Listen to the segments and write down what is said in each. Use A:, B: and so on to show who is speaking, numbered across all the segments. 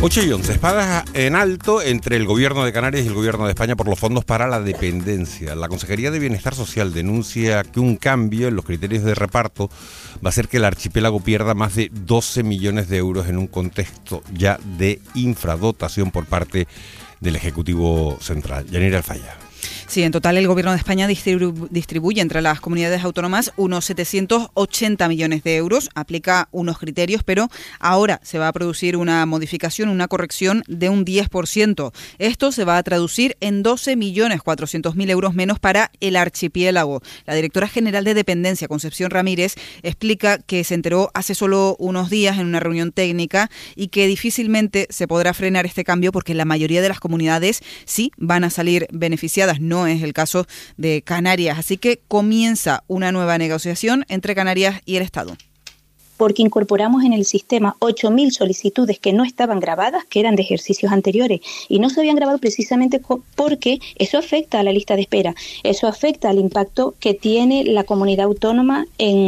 A: 8:11, espadas en alto entre el gobierno de Canarias y el gobierno de España por los fondos para la dependencia. La Consejería de Bienestar Social denuncia que un cambio en los criterios de reparto va a hacer que el archipiélago pierda más de 12 millones de euros en un contexto ya de infradotación por parte del Ejecutivo Central. Yanira Alfaya.
B: Sí, en total el Gobierno de España distribuye entre las comunidades autónomas unos 780 millones de euros, aplica unos criterios, pero ahora se va a producir una modificación, una corrección de un 10%. Esto se va a traducir en 12.400.000 euros menos para el archipiélago. La directora general de Dependencia, Concepción Ramírez, explica que se enteró hace solo unos días en una reunión técnica y que difícilmente se podrá frenar este cambio porque la mayoría de las comunidades sí van a salir beneficiadas. No es el caso de Canarias, así que comienza una nueva negociación entre Canarias y el Estado.
C: Porque incorporamos en el sistema 8.000 solicitudes que no estaban grabadas, que eran de ejercicios anteriores, y no se habían grabado precisamente porque eso afecta a la lista de espera, eso afecta al impacto que tiene la comunidad autónoma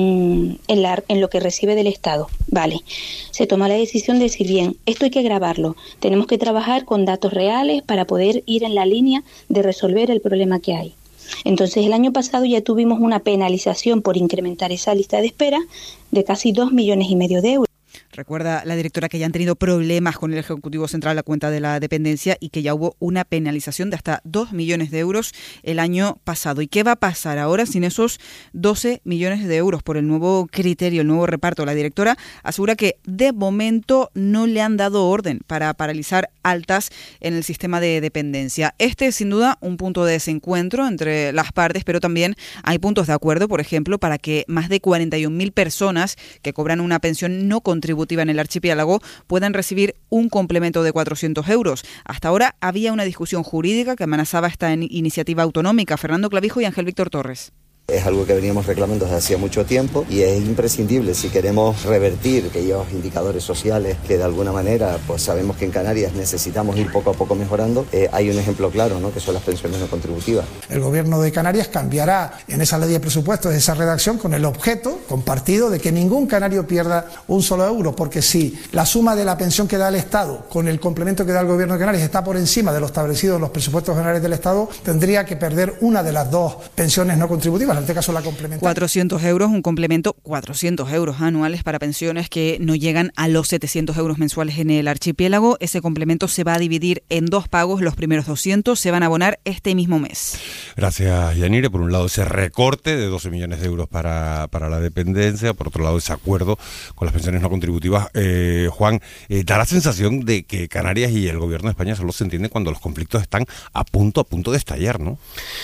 C: en lo que recibe del Estado. Vale, se toma la decisión de decir, bien, esto hay que grabarlo, tenemos que trabajar con datos reales para poder ir en la línea de resolver el problema que hay. Entonces, el año pasado ya tuvimos una penalización por incrementar esa lista de espera de casi 2,5 millones de euros.
B: Recuerda la directora que ya han tenido problemas con el Ejecutivo Central, la cuenta de la dependencia, y que ya hubo una penalización de hasta 2 millones de euros el año pasado. ¿Y qué va a pasar ahora sin esos 12 millones de euros por el nuevo criterio, el nuevo reparto? La directora asegura que de momento no le han dado orden para paralizar altas en el sistema de dependencia. Este es sin duda un punto de desencuentro entre las partes, pero también hay puntos de acuerdo, por ejemplo, para que más de 41.000 personas que cobran una pensión no contributiva en el archipiélago puedan recibir un complemento de 400 euros. Hasta ahora había una discusión jurídica que amenazaba esta iniciativa autonómica. Fernando Clavijo y Ángel Víctor Torres.
D: Es algo que veníamos reclamando desde hacía mucho tiempo y es imprescindible si queremos revertir aquellos indicadores sociales que de alguna manera pues sabemos que en Canarias necesitamos ir poco a poco mejorando. Hay un ejemplo claro, ¿no?, que son las pensiones no contributivas.
E: El Gobierno de Canarias cambiará en esa ley de presupuestos esa redacción con el objeto compartido de que ningún canario pierda un solo euro, porque si la suma de la pensión que da el Estado con el complemento que da el Gobierno de Canarias está por encima de lo establecido en los presupuestos generales del Estado, tendría que perder una de las dos pensiones no contributivas. En este caso la complementaria.
B: 400 euros, un complemento, 400 euros anuales para pensiones que no llegan a los 700 euros mensuales en el archipiélago. Ese complemento se va a dividir en 2 pagos, los primeros 200 se van a abonar este mismo mes.
A: Gracias, Yanire. Por un lado, ese recorte de 12 millones de euros para la dependencia, por otro lado, ese acuerdo con las pensiones no contributivas. Juan, da la sensación de que Canarias y el Gobierno de España solo se entienden cuando los conflictos están a punto de estallar, ¿no?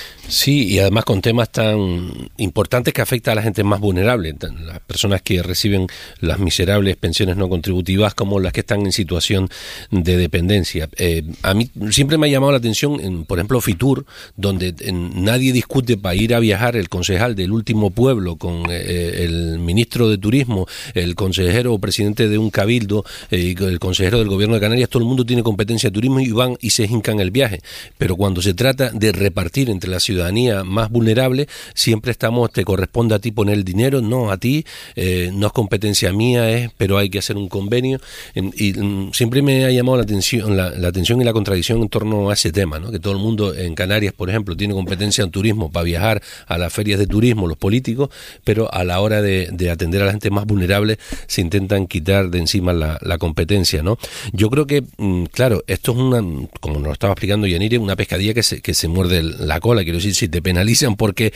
F: Sí, y además con temas tan importantes que afectan a la gente más vulnerable, las personas que reciben las miserables pensiones no contributivas como las que están en situación de dependencia. A mí siempre me ha llamado la atención, por ejemplo, Fitur, donde nadie discute para ir a viajar el concejal del último pueblo con el ministro de Turismo, el consejero o presidente de un cabildo, el consejero del Gobierno de Canarias. Todo el mundo tiene competencia de turismo y van y se hincan el viaje. Pero cuando se trata de repartir entre la ciudadanía más vulnerable, siempre te corresponde a ti poner el dinero, no a ti, no es competencia mía, pero hay que hacer un convenio. Y siempre me ha llamado la atención y la contradicción en torno a ese tema, ¿no? Que todo el mundo en Canarias, por ejemplo, tiene competencia en turismo para viajar a las ferias de turismo, los políticos, pero a la hora de atender a la gente más vulnerable se intentan quitar de encima la competencia, ¿no? Yo creo que, claro, esto es como nos lo estaba explicando Yanire, una pescadilla que se muerde la cola. Quiero decir, si te penalizan porque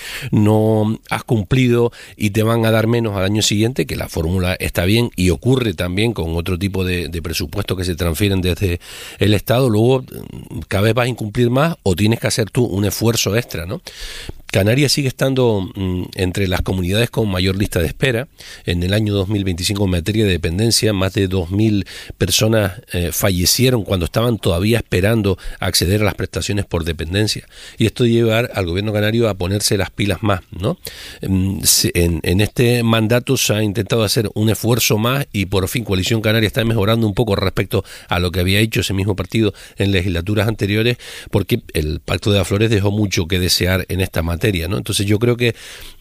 F: no has cumplido y te van a dar menos al año siguiente, que la fórmula está bien y ocurre también con otro tipo de presupuestos que se transfieren desde el Estado, luego cada vez vas a incumplir más o tienes que hacer tú un esfuerzo extra, ¿no? Canarias sigue estando entre las comunidades con mayor lista de espera. En el año 2025, en materia de dependencia, más de 2.000 personas fallecieron cuando estaban todavía esperando acceder a las prestaciones por dependencia. Y esto lleva al gobierno canario a ponerse las pilas más, ¿no? En este mandato se ha intentado hacer un esfuerzo más y por fin Coalición Canaria está mejorando un poco respecto a lo que había hecho ese mismo partido en legislaturas anteriores, porque el Pacto de las Flores dejó mucho que desear en esta materia, ¿no? Entonces yo creo que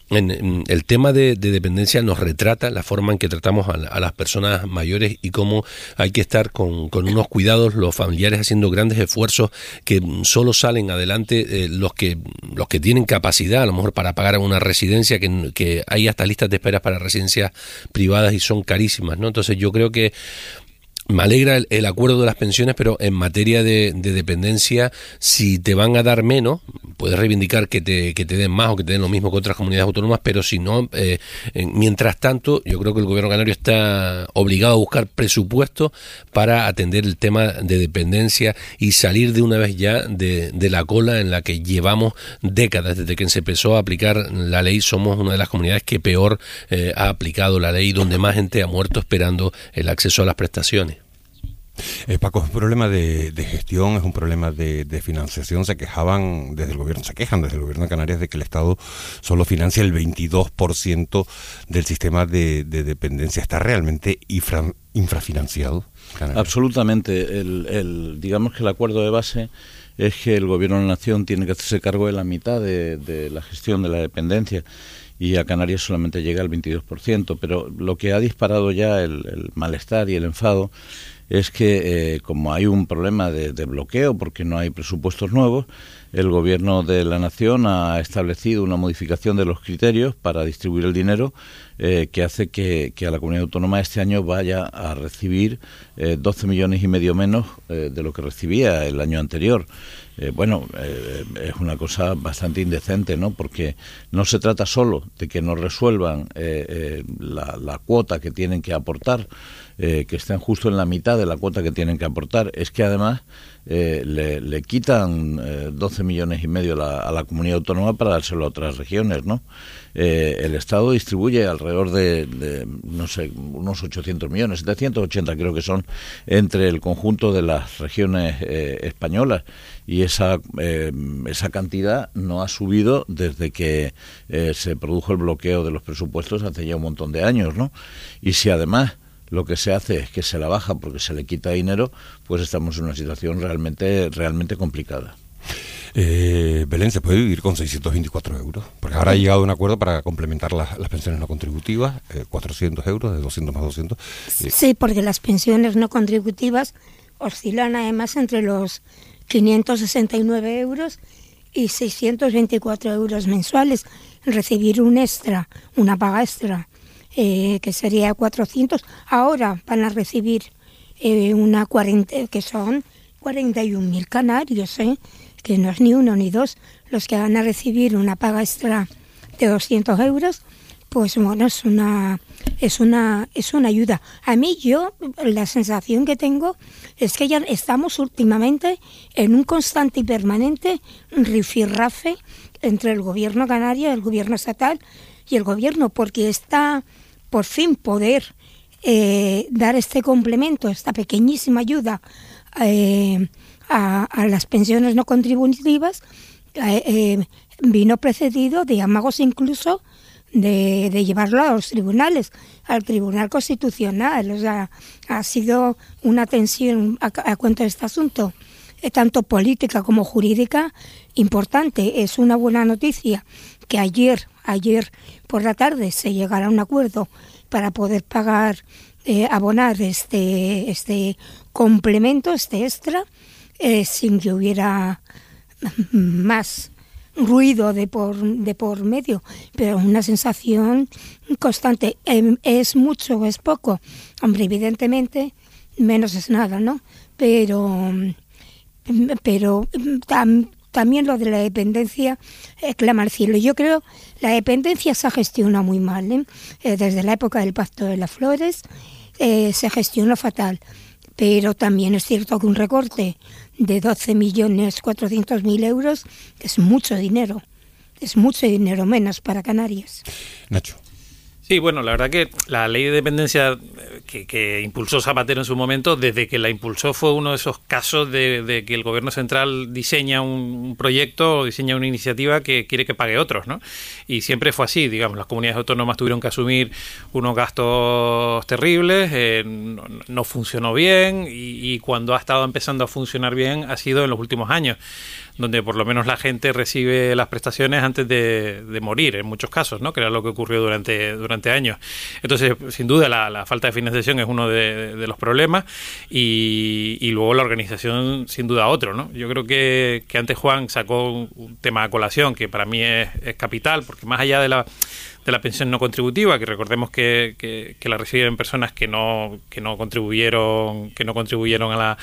F: el tema de dependencia nos retrata la forma en que tratamos a las personas mayores y cómo hay que estar con unos cuidados, los familiares haciendo grandes esfuerzos, que solo salen adelante los que tienen capacidad, a lo mejor para pagar una residencia, que hay hasta listas de espera para residencias privadas y son carísimas, ¿no? Entonces yo creo que me alegra el acuerdo de las pensiones, pero en materia de dependencia, si te van a dar menos, puedes reivindicar que te den más o que te den lo mismo que otras comunidades autónomas, pero si no, mientras tanto, yo creo que el gobierno canario está obligado a buscar presupuesto para atender el tema de dependencia y salir de una vez ya de la cola en la que llevamos décadas. Desde que se empezó a aplicar la ley, somos una de las comunidades que peor ha aplicado la ley, donde más gente ha muerto esperando el acceso a las prestaciones.
A: Paco, es un problema de gestión, es un problema de financiación. Se quejan desde el gobierno de Canarias de que el Estado solo financia el 22% del sistema de dependencia. ¿Está realmente infrafinanciado Canarias?
G: Absolutamente. Digamos que el acuerdo de base es que el gobierno de la nación tiene que hacerse cargo de la mitad de la gestión de la dependencia, y a Canarias solamente llega al 22%. Pero lo que ha disparado ya el malestar y el enfado es que como hay un problema de bloqueo porque no hay presupuestos nuevos, el gobierno de la nación ha establecido una modificación de los criterios para distribuir el dinero que hace que a la comunidad autónoma este año vaya a recibir 12 millones y medio menos de lo que recibía el año anterior. Es una cosa bastante indecente, ¿no? Porque no se trata solo de que no resuelvan la cuota que tienen que aportar, que estén justo en la mitad de la cuota que tienen que aportar, es que además le quitan 12 millones y medio a la comunidad autónoma para dárselo a otras regiones, ¿no? El Estado distribuye alrededor de no sé, unos 800 millones, 780 creo que son, entre el conjunto de las regiones españolas, y esa cantidad no ha subido desde que se produjo el bloqueo de los presupuestos hace ya un montón de años, ¿no? Y si además lo que se hace es que se la baja porque se le quita dinero, pues estamos en una situación realmente complicada.
A: Belén, ¿se puede vivir con 624 euros? Porque ahora ha llegado a un acuerdo para complementar las pensiones no contributivas, 400 euros, de 200 más 200.
H: Sí, porque las pensiones no contributivas oscilan además entre los 569 euros y 624 euros mensuales. Recibir un extra, una paga extra, que sería 400, ahora van a recibir que son 41.000 canarios, que no es ni uno ni dos, los que van a recibir una paga extra de 200 euros, pues bueno, es una ayuda. A mí, la sensación que tengo es que ya estamos últimamente en un constante y permanente rifirrafe entre el gobierno canario, el gobierno estatal y el gobierno, porque está por fin poder dar este complemento, esta pequeñísima ayuda a las pensiones no contributivas, vino precedido de amagos incluso de llevarlo a los tribunales, al Tribunal Constitucional. O sea, ha sido una tensión a cuento de este asunto, tanto política como jurídica, importante. Es una buena noticia que ayer por la tarde se llegara a un acuerdo para poder pagar, abonar este complemento, este extra, sin que hubiera más ruido de por medio, pero una sensación constante. ¿Es mucho o es poco? Hombre, evidentemente menos es nada, ¿no? Pero también lo de la dependencia clama al cielo. Yo creo la dependencia se ha gestionado muy mal, desde la época del Pacto de las Flores se gestionó fatal, pero también es cierto que un recorte de 12.400.000 euros es mucho dinero menos para Canarias.
A: Nacho.
I: Sí, bueno, la verdad que la ley de dependencia que impulsó Zapatero en su momento, desde que la impulsó fue uno de esos casos de que el gobierno central diseña un proyecto o diseña una iniciativa que quiere que pague otros, ¿no? Y siempre fue así, digamos, las comunidades autónomas tuvieron que asumir unos gastos terribles, no funcionó bien y cuando ha estado empezando a funcionar bien ha sido en los últimos años, donde por lo menos la gente recibe las prestaciones antes de morir, en muchos casos, ¿no? Que era lo que ocurrió durante años. Entonces, sin duda, la falta de financiación es uno de los problemas y luego la organización, sin duda, otro, ¿no? Yo creo que antes Juan sacó un tema a colación que para mí es capital, porque más allá de la pensión no contributiva, que recordemos que la reciben personas que no contribuyeron a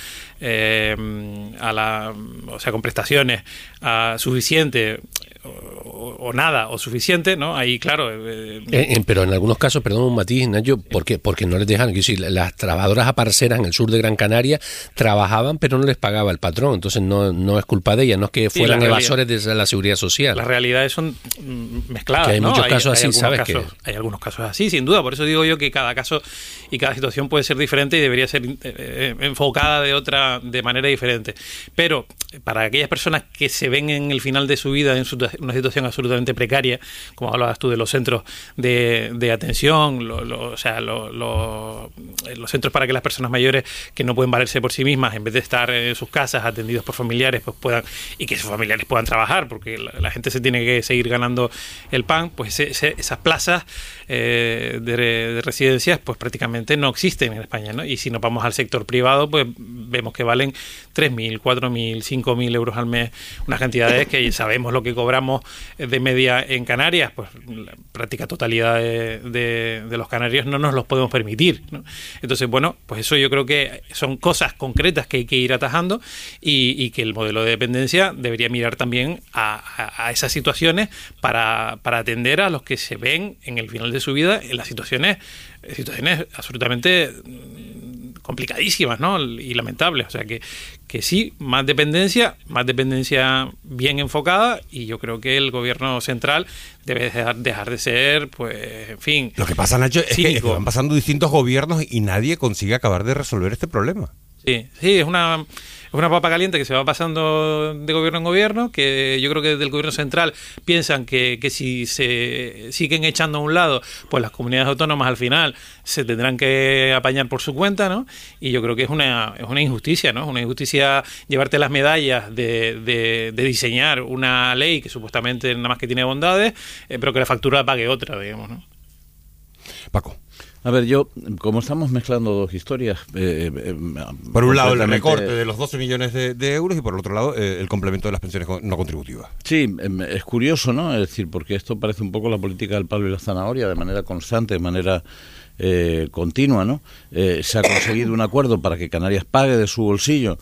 I: la o sea, con prestaciones suficiente o nada o suficiente, ¿no? Ahí, claro.
F: Pero en algunos casos, perdón un matiz, Nacho, porque no les dejan. Las trabajadoras aparceras en el sur de Gran Canaria trabajaban, pero no les pagaba el patrón. Entonces no es culpa de ellas, no es que fueran evasores de la seguridad social.
I: Las realidades son mezcladas,
F: que hay, ¿no? Muchos casos así, ¿sabes?
I: Hay algunos casos así, sin duda. Por eso digo yo que cada caso y cada situación puede ser diferente y debería ser enfocada de manera diferente. Pero para aquellas personas que se ven en el final de su vida en una situación absolutamente precaria, como hablabas tú de los centros de atención, los centros para que las personas mayores que no pueden valerse por sí mismas, en vez de estar en sus casas atendidos por familiares, pues puedan, y que sus familiares puedan trabajar, porque la gente se tiene que seguir ganando el pan, pues esas plazas de residencias pues prácticamente no existen en España, ¿no? Y si nos vamos al sector privado, pues vemos que valen 3.000, 4.000, 5.000 euros al mes, unas cantidades que sabemos lo que cobramos de media en Canarias, pues la práctica totalidad de los canarios no nos los podemos permitir, ¿no? Entonces, bueno, pues eso yo creo que son cosas concretas que hay que ir atajando y que el modelo de dependencia debería mirar también a esas situaciones para atender a los que se ven en el final de su vida en las situaciones absolutamente complicadísimas, ¿no? Y lamentables. O sea que sí, más dependencia bien enfocada, y yo creo que el gobierno central debe dejar de ser, pues, en fin.
A: Lo que pasa, Nacho, es que van pasando distintos gobiernos y nadie consigue acabar de resolver este problema.
I: Sí, es una papa caliente que se va pasando de gobierno en gobierno, que yo creo que desde el gobierno central piensan que si se siguen echando a un lado, pues las comunidades autónomas al final se tendrán que apañar por su cuenta, ¿no? Y yo creo que es una injusticia, ¿no? Es una injusticia llevarte las medallas de diseñar una ley que supuestamente nada más que tiene bondades, pero que la factura pague otra, digamos, ¿no?
A: Paco.
G: A ver, como estamos mezclando dos historias...
A: por un lado, el recorte de los 12 millones de euros y por el otro lado, el complemento de las pensiones no contributivas.
G: Sí, es curioso, ¿no? Es decir, porque esto parece un poco la política del palo y la zanahoria, de manera constante, de manera continua, ¿no? Se ha conseguido un acuerdo para que Canarias pague de su bolsillo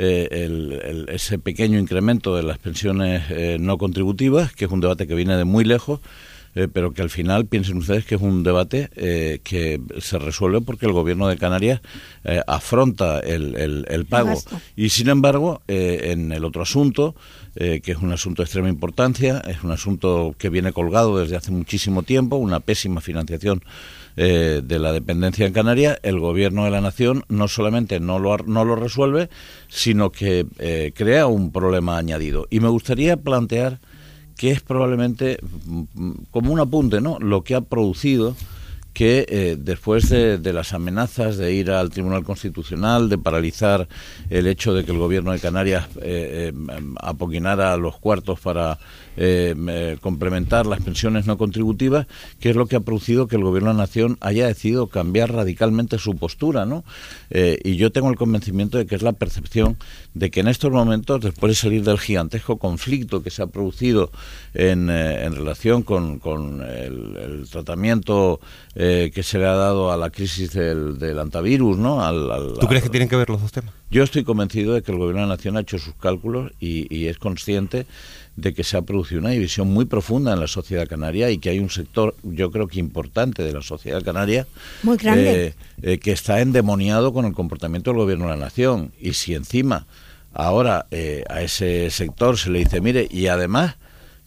G: ese pequeño incremento de las pensiones no contributivas, que es un debate que viene de muy lejos, pero que al final piensen ustedes que es un debate que se resuelve porque el gobierno de Canarias afronta el pago. Y sin embargo, en el otro asunto, que es un asunto de extrema importancia, es un asunto que viene colgado desde hace muchísimo tiempo, una pésima financiación de la dependencia en Canarias, el gobierno de la nación no solamente no lo resuelve, sino que crea un problema añadido. Y me gustaría plantear que es probablemente, como un apunte, ¿no?, lo que ha producido que después de las amenazas de ir al Tribunal Constitucional, de paralizar el hecho de que el gobierno de Canarias apoquinara los cuartos para complementar las pensiones no contributivas, que es lo que ha producido que el gobierno de la nación haya decidido cambiar radicalmente su postura, ¿no? Y yo tengo el convencimiento de que es la percepción de que en estos momentos, después de salir del gigantesco conflicto que se ha producido en relación con el tratamiento que se le ha dado a la crisis del antivirus, ¿no?
A: ¿Tú crees que tienen que ver los dos temas?
G: Yo estoy convencido de que el gobierno de la nación ha hecho sus cálculos y es consciente de que se ha producido una división muy profunda en la sociedad canaria y que hay un sector, yo creo que importante de la sociedad canaria,
H: muy grande,
G: que está endemoniado con el comportamiento del gobierno de la nación. Y si encima ahora a ese sector se le dice, mire, y además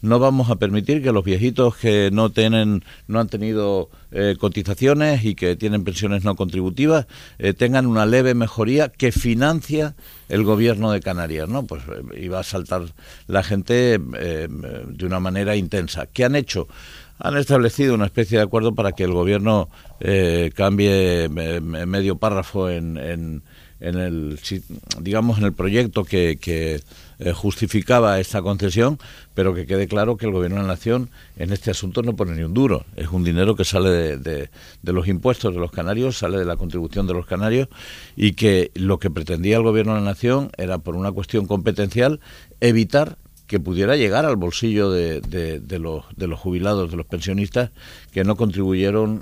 G: no vamos a permitir que los viejitos que no han tenido cotizaciones y que tienen pensiones no contributivas tengan una leve mejoría que financia el gobierno de Canarias, ¿no? Pues iba a saltar la gente de una manera intensa. ¿Qué han hecho? Han establecido una especie de acuerdo para que el gobierno cambie medio párrafo en el, digamos, en el proyecto que justificaba esta concesión, pero que quede claro que el Gobierno de la Nación en este asunto no pone ni un duro. Es un dinero que sale de los impuestos de los canarios, sale de la contribución de los canarios, y que lo que pretendía el Gobierno de la Nación era, por una cuestión competencial, evitar que pudiera llegar al bolsillo de los jubilados, de los pensionistas que no contribuyeron,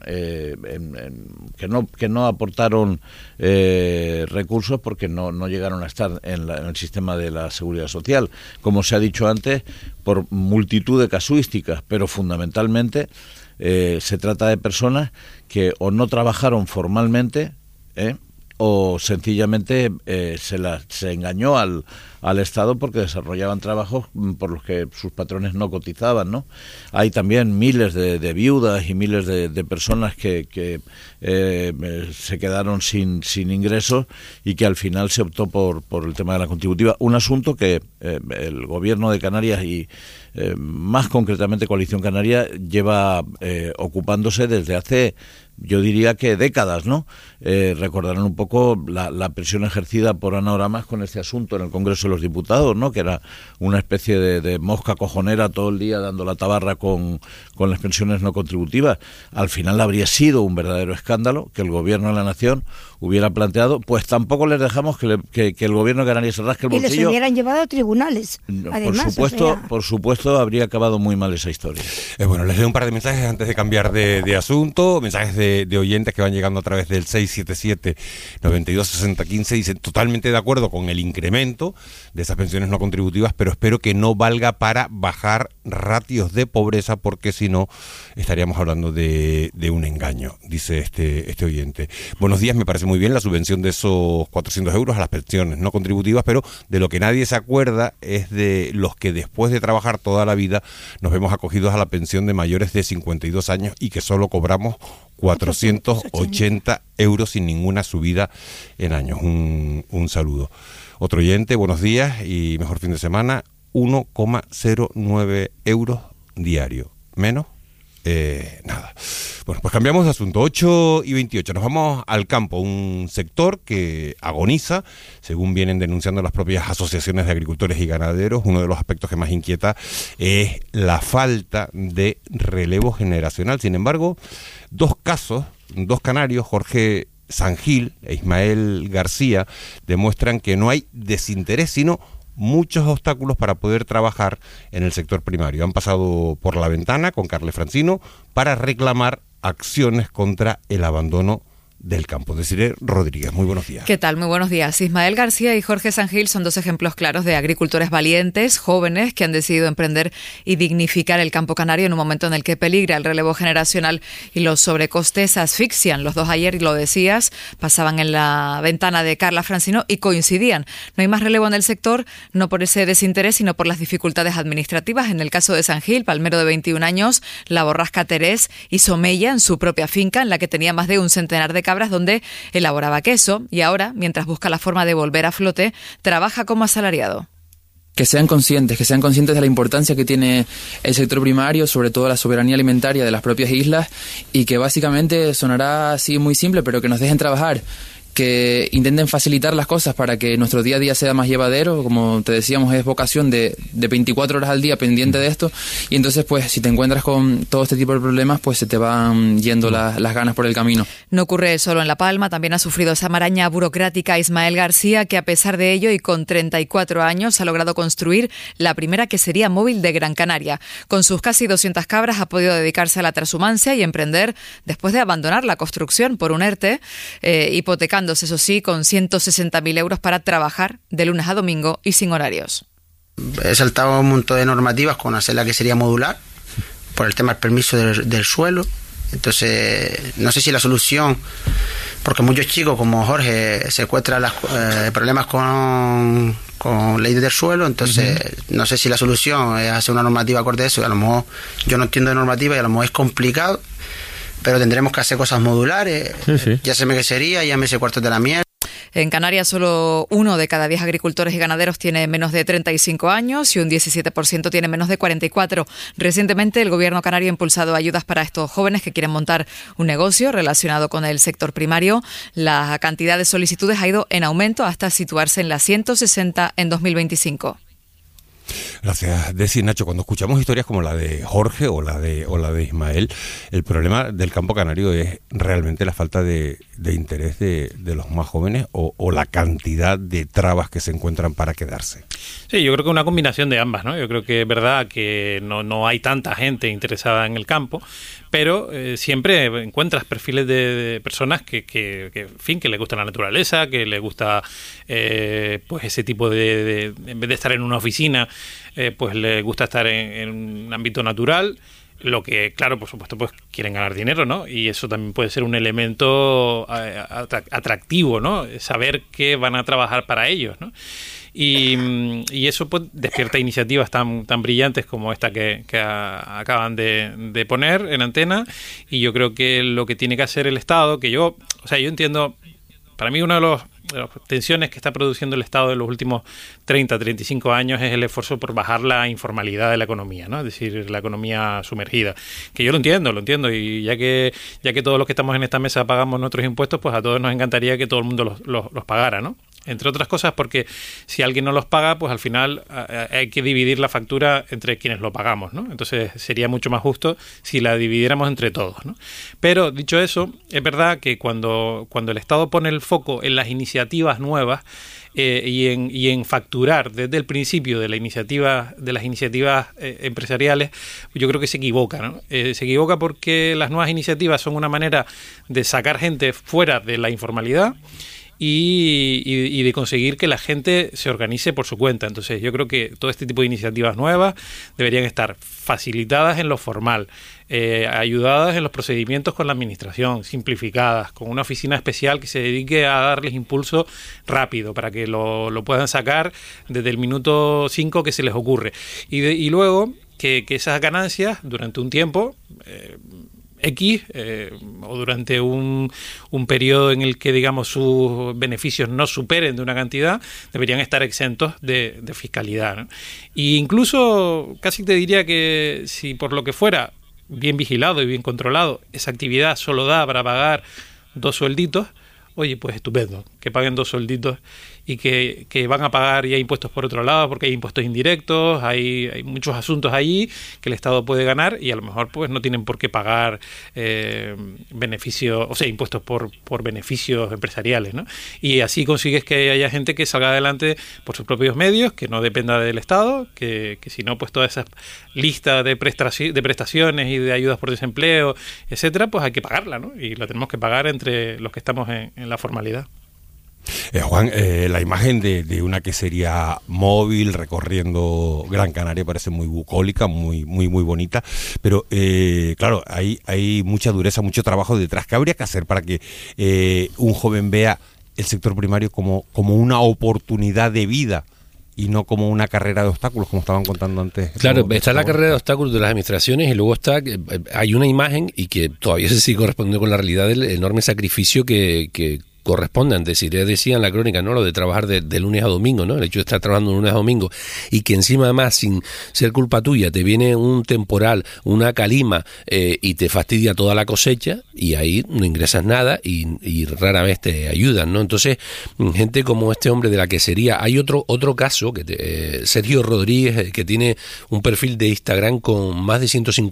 G: que no aportaron recursos porque no llegaron a estar en el sistema de la seguridad social, como se ha dicho antes, por multitud de casuísticas, pero fundamentalmente se trata de personas que o no trabajaron formalmente, o sencillamente se engañó al Estado porque desarrollaban trabajos por los que sus patrones no cotizaban, ¿no? Hay también miles de viudas y miles de personas que se quedaron sin ingresos y que al final se optó por el tema de la contributiva. Un asunto que el Gobierno de Canarias y más concretamente Coalición Canaria lleva ocupándose desde hace, yo diría que décadas, ¿no? Recordarán un poco la presión ejercida por Ana Oramas con este asunto en el Congreso de los Diputados, ¿no? Que era una especie de mosca cojonera todo el día dando la tabarra con las pensiones no contributivas. Al final habría sido un verdadero escándalo que el Gobierno de la Nación hubiera planteado. Pues tampoco les dejamos que el Gobierno de Canarias se rasque el bolsillo.
H: Y les hubieran llevado a tribunales. Además,
G: por supuesto, habría acabado muy mal esa historia.
A: Bueno, les leo un par de mensajes antes de cambiar de asunto. Mensajes de oyentes que van llegando a través del 677-926015. Dicen totalmente de acuerdo con el incremento de esas pensiones no contributivas, pero espero que no valga para bajar ratios de pobreza, porque si no estaríamos hablando de un engaño, dice este oyente. Buenos días, me parece muy bien la subvención de esos 400 euros a las pensiones no contributivas, pero de lo que nadie se acuerda es de los que después de trabajar toda la vida nos vemos acogidos a la pensión de mayores de 52 años y que solo cobramos 480 euros sin ninguna subida en años. Un saludo. Otro oyente, buenos días y mejor fin de semana, 1,09 euros diario. ¿Menos? Nada. Bueno, pues cambiamos de asunto. 8:28. Nos vamos al campo, un sector que agoniza, según vienen denunciando las propias asociaciones de agricultores y ganaderos. Uno de los aspectos que más inquieta es la falta de relevo generacional. Sin embargo, dos canarios, Jorge Sangil e Ismael García, demuestran que no hay desinterés, sino muchos obstáculos para poder trabajar en el sector primario. Han pasado por la ventana con Carles Francino para reclamar acciones contra el abandono del campo. Desiree Rodríguez, muy buenos días.
J: ¿Qué tal? Muy buenos días. Ismael García y Jorge Sangil son dos ejemplos claros de agricultores valientes, jóvenes, que han decidido emprender y dignificar el campo canario en un momento en el que peligra el relevo generacional y los sobrecostes asfixian. Los dos ayer, y lo decías, pasaban en la ventana de Carles Francino y coincidían. No hay más relevo en el sector, no por ese desinterés, sino por las dificultades administrativas. En el caso de Sangil, palmero de 21 años, la borrasca Terés hizo mella en su propia finca, en la que tenía más de un centenar de cabras, donde elaboraba queso, y ahora, mientras busca la forma de volver a flote, trabaja como asalariado.
K: Que sean conscientes de la importancia que tiene el sector primario, sobre todo la soberanía alimentaria de las propias islas, y que básicamente sonará así muy simple, pero que nos dejen trabajar, que intenten facilitar las cosas para que nuestro día a día sea más llevadero. Como te decíamos, es vocación de 24 horas al día pendiente de esto, y entonces pues si te encuentras con todo este tipo de problemas, pues se te van yendo las ganas por el camino.
J: No ocurre solo en La Palma, también ha sufrido esa maraña burocrática Ismael García, que a pesar de ello y con 34 años ha logrado construir la primera quesería móvil de Gran Canaria. Con sus casi 200 cabras ha podido dedicarse a la transhumancia y emprender después de abandonar la construcción por un ERTE, hipotecando, eso sí, con 160.000 euros para trabajar de lunes a domingo y sin horarios.
L: He saltado un montón de normativas con hacer la quesería modular por el tema del permiso del suelo. Entonces, no sé si la solución porque muchos chicos como Jorge secuestran problemas con ley del suelo, entonces no sé si la solución es hacer una normativa acorde a eso, y a lo mejor yo no entiendo de normativa y a lo mejor es complicado, pero tendremos que hacer cosas modulares, ya sé qué sería, llámese cuartos de la miel.
J: En Canarias, solo 1 de cada 10 agricultores y ganaderos tiene menos de 35 años y un 17% tiene menos de 44. Recientemente, el gobierno canario ha impulsado ayudas para estos jóvenes que quieren montar un negocio relacionado con el sector primario. La cantidad de solicitudes ha ido en aumento hasta situarse en las 160 en 2025.
A: Gracias, Desi. Nacho, cuando escuchamos historias como la de Jorge o la de Ismael, el problema del campo canario es realmente la falta de interés de los más jóvenes o la cantidad de trabas que se encuentran para quedarse.
I: Sí, yo creo que una combinación de ambas, ¿no? Yo creo que es verdad que no hay tanta gente interesada en el campo, pero siempre encuentras perfiles de personas que en fin, que les gusta la naturaleza, que les gusta pues ese tipo de en vez de estar en una oficina, pues les gusta estar en un ámbito natural. Lo que, claro, por supuesto, pues quieren ganar dinero, ¿no? Y eso también puede ser un elemento atractivo, ¿no? Saber que van a trabajar para ellos, ¿no? Y eso pues despierta iniciativas tan brillantes como esta que acaban de poner en antena. Y yo creo que lo que tiene que hacer el Estado, yo entiendo, para mí una de las tensiones que está produciendo el Estado en los últimos 30, 35 años es el esfuerzo por bajar la informalidad de la economía, ¿no? Es decir, la economía sumergida. Que yo lo entiendo, y ya que todos los que estamos en esta mesa pagamos nuestros impuestos, pues a todos nos encantaría que todo el mundo los pagara, ¿no? Entre otras cosas porque si alguien no los paga, pues al final hay que dividir la factura entre quienes lo pagamos, ¿no? Entonces sería mucho más justo si la dividiéramos entre todos, ¿no? Pero dicho eso, es verdad que cuando el Estado pone el foco en las iniciativas nuevas y en facturar desde el principio de las iniciativas empresariales, yo creo que se equivoca, ¿no? Se equivoca porque las nuevas iniciativas son una manera de sacar gente fuera de la informalidad y de conseguir que la gente se organice por su cuenta. Entonces yo creo que todo este tipo de iniciativas nuevas deberían estar facilitadas en lo formal, ayudadas en los procedimientos con la administración, simplificadas, con una oficina especial que se dedique a darles impulso rápido para que lo puedan sacar desde el minuto 5 que se les ocurre. Y luego que esas ganancias durante un tiempo X o durante un periodo en el que, digamos, sus beneficios no superen de una cantidad, deberían estar exentos de fiscalidad, ¿no? E incluso casi te diría que si por lo que fuera bien vigilado y bien controlado esa actividad solo da para pagar 2 suelditos, oye, pues estupendo, que paguen 2 suelditos y que van a pagar ya impuestos por otro lado, porque hay impuestos indirectos, hay muchos asuntos ahí que el Estado puede ganar y a lo mejor pues no tienen por qué pagar beneficios, o sea, impuestos por beneficios empresariales, ¿no? Y así consigues que haya gente que salga adelante por sus propios medios, que no dependa del Estado, que si no, pues toda esa lista de prestaciones y de ayudas por desempleo, etcétera, pues hay que pagarla, ¿no? Y la tenemos que pagar entre los que estamos en la formalidad.
A: Juan, la imagen de una quesería móvil recorriendo Gran Canaria parece muy bucólica, muy bonita, pero claro, hay mucha dureza, mucho trabajo detrás. ¿Qué habría que hacer para que un joven vea el sector primario como una oportunidad de vida y no como una carrera de obstáculos, como estaban contando antes?
F: Claro, está la carrera de obstáculos de las administraciones y luego hay una imagen y que todavía se sigue correspondiendo con la realidad del enorme sacrificio que correspondan, decía en la crónica, ¿no? Lo de trabajar de lunes a domingo, ¿no? El hecho de estar trabajando de lunes a domingo y que encima además sin ser culpa tuya te viene un temporal, una calima y te fastidia toda la cosecha y ahí no ingresas nada y rara vez te ayudan, ¿no? Entonces, gente como este hombre de la quesería, hay otro caso, Sergio Rodríguez, que tiene un perfil de Instagram con más de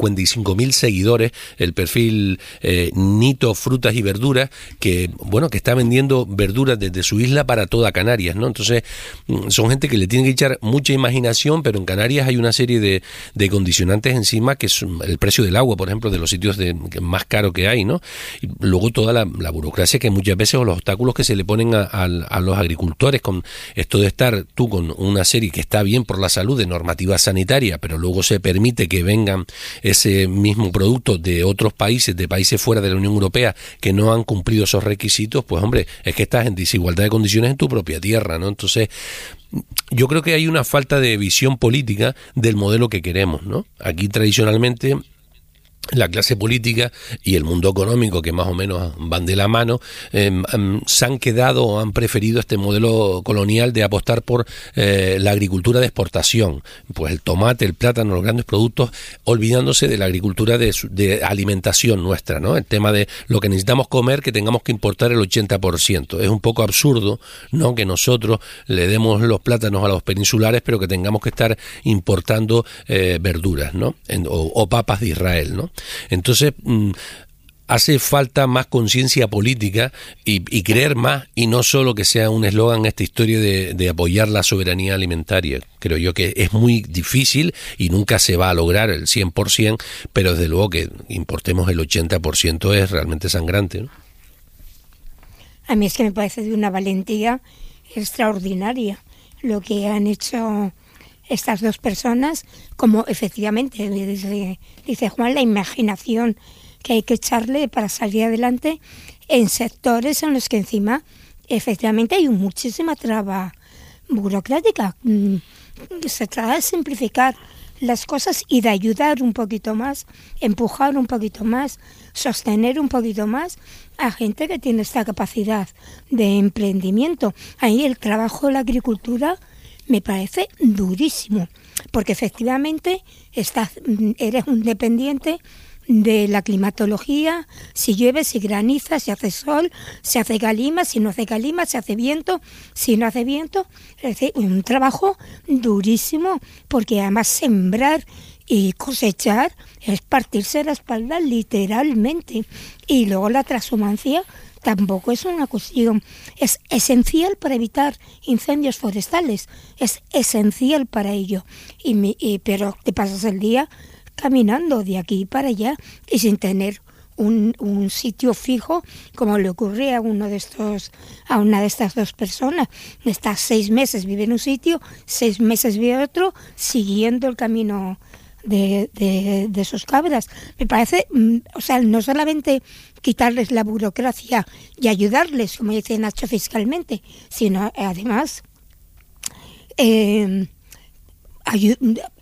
F: 155.000 seguidores, el perfil Nito Frutas y Verduras, que está vendiendo verduras desde su isla para toda Canarias, ¿no? Entonces, son gente que le tiene que echar mucha imaginación, pero en Canarias hay una serie de condicionantes encima, que es el precio del agua, por ejemplo, de los sitios más caros que hay, ¿no? Y luego toda la burocracia que muchas veces, o los obstáculos que se le ponen a los agricultores, con esto de estar tú con una serie que está bien por la salud de normativa sanitaria, pero luego se permite que vengan ese mismo producto de otros países, de países fuera de la Unión Europea, que no han cumplido esos requisitos, pues hombre, es que estás en desigualdad de condiciones en tu propia tierra, ¿no? Entonces, yo creo que hay una falta de visión política del modelo que queremos, ¿no? Aquí tradicionalmente la clase política y el mundo económico, que más o menos van de la mano, se han quedado o han preferido este modelo colonial de apostar por la agricultura de exportación, pues el tomate, el plátano, los grandes productos, olvidándose de la agricultura de alimentación nuestra, ¿no? El tema de lo que necesitamos comer, que tengamos que importar el 80%. Es un poco absurdo, ¿no?, que nosotros le demos los plátanos a los peninsulares, pero que tengamos que estar importando verduras, ¿no? O papas de Israel, ¿no? Entonces, hace falta más conciencia política y creer más, y no solo que sea un eslogan esta historia de apoyar la soberanía alimentaria. Creo yo que es muy difícil y nunca se va a lograr el 100%, pero desde luego que importemos el 80% es realmente sangrante, ¿no?
H: A mí es que me parece de una valentía extraordinaria lo que han hecho estas dos personas, como efectivamente dice Juan, la imaginación que hay que echarle para salir adelante en sectores en los que encima efectivamente hay muchísima traba burocrática. Se trata de simplificar las cosas y de ayudar un poquito más, empujar un poquito más, sostener un poquito más a gente que tiene esta capacidad de emprendimiento. Ahí el trabajo de la agricultura me parece durísimo, porque efectivamente eres un dependiente de la climatología, si llueve, si graniza, si hace sol, si hace calima, si no hace calima, si hace viento, si no hace viento. Es decir, un trabajo durísimo, porque además sembrar y cosechar es partirse la espalda literalmente. Y luego la transhumancia tampoco es una cuestión, es esencial para evitar incendios forestales, es esencial para ello, pero te pasas el día caminando de aquí para allá y sin tener un sitio fijo, como le ocurre a una de estas dos personas. Estás 6 meses, vive en un sitio, 6 meses vive en otro, siguiendo el camino de sus cabras. Me parece, o sea, no solamente quitarles la burocracia y ayudarles, como dice Nacho, fiscalmente, sino además hay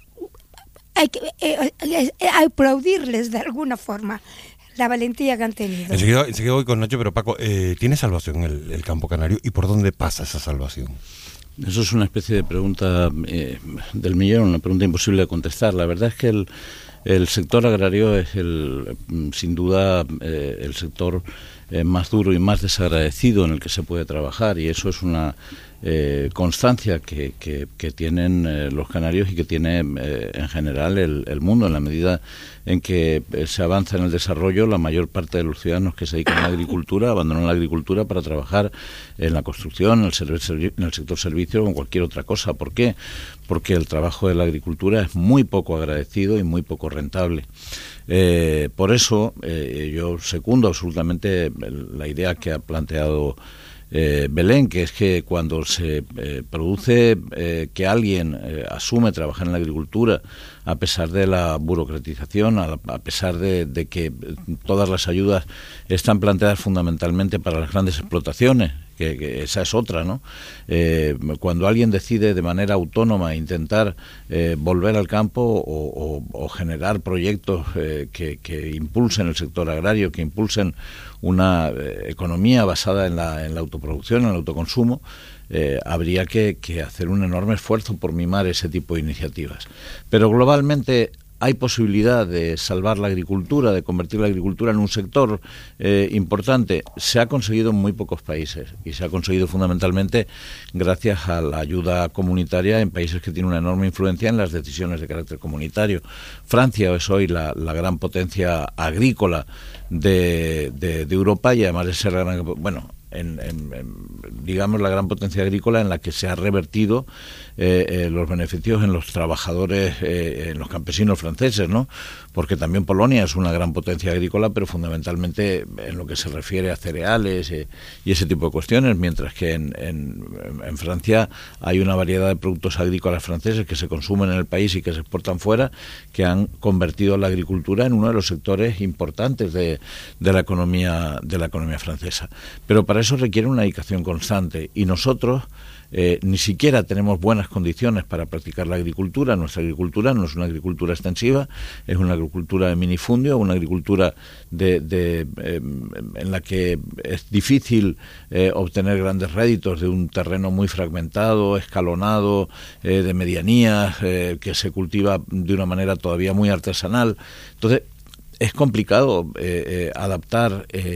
H: que aplaudirles de alguna forma la valentía que han tenido.
A: Enseguida voy con Nacho, pero Paco, ¿tiene salvación el campo canario y por dónde pasa esa salvación?
G: Eso es una especie de pregunta del millón, una pregunta imposible de contestar. La verdad es que el sector agrario es sin duda el sector más duro y más desagradecido en el que se puede trabajar, y eso es una constancia que tienen los canarios y que tiene en general el mundo. En la medida en que se avanza en el desarrollo, la mayor parte de los ciudadanos que se dedican a la agricultura abandonan la agricultura para trabajar en la construcción, en el sector servicios o en cualquier otra cosa. ¿Por qué? Porque el trabajo de la agricultura es muy poco agradecido y muy poco rentable. Por eso yo secundo absolutamente la idea que ha planteado Belén, que es que cuando se produce que alguien asume trabajar en la agricultura, a pesar de la burocratización, a pesar de que todas las ayudas están planteadas fundamentalmente para las grandes explotaciones, que esa es otra, ¿no? Cuando alguien decide de manera autónoma intentar volver al campo o generar proyectos que impulsen el sector agrario, que impulsen una economía basada en la autoproducción, en el autoconsumo, habría que hacer un enorme esfuerzo por mimar ese tipo de iniciativas. Pero globalmente hay posibilidad de salvar la agricultura, de convertir la agricultura en un sector importante. Se ha conseguido en muy pocos países y se ha conseguido fundamentalmente gracias a la ayuda comunitaria en países que tienen una enorme influencia en las decisiones de carácter comunitario. Francia es hoy la gran potencia agrícola de Europa, y además de ser digamos, la gran potencia agrícola en la que se ha revertido los beneficios en los trabajadores, en los campesinos franceses, ¿no? Porque también Polonia es una gran potencia agrícola, pero fundamentalmente en lo que se refiere a cereales y ese tipo de cuestiones, mientras que en Francia hay una variedad de productos agrícolas franceses que se consumen en el país y que se exportan fuera, que han convertido la agricultura en uno de los sectores importantes de la economía francesa. Pero para eso requiere una dedicación constante, y nosotros ni siquiera tenemos buenas condiciones para practicar la agricultura. Nuestra agricultura no es una agricultura extensiva, es una agricultura de minifundio, una agricultura en la que es difícil obtener grandes réditos de un terreno muy fragmentado, escalonado, de medianías, que se cultiva de una manera todavía muy artesanal. Entonces, es complicado adaptar